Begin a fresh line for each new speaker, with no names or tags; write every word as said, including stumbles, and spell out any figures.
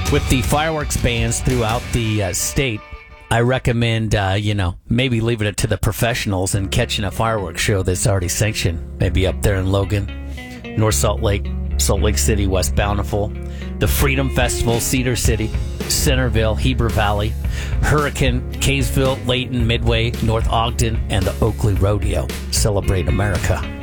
With the fireworks bans throughout the uh, state, I recommend, uh, you know, maybe leaving it to the professionals and catching a fireworks show that's already sanctioned. Maybe up there in Logan, North Salt Lake, Salt Lake City, West Bountiful, the Freedom Festival, Cedar City, Centerville, Heber Valley, Hurricane, Kaysville, Layton, Midway, North Ogden, and the Oakley Rodeo. Celebrate America.